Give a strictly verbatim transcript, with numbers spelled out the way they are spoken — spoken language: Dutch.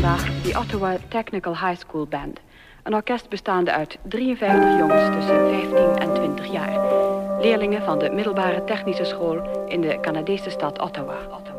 vandaag de Ottawa Technical High School Band. Een orkest bestaande uit drieënvijftig jongens tussen vijftien en twintig jaar. Leerlingen van de middelbare technische school in de Canadese stad Ottawa.